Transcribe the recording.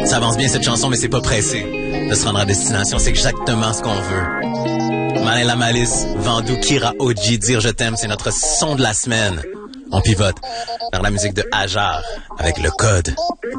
Ça avance bien cette chanson, mais c'est pas pressé de se rendre à destination. C'est exactement ce qu'on veut. Malin la malice, Vandou, Kira, OG, Dire je t'aime, c'est notre son de la semaine. On pivote vers la musique de Hajar avec Le Code.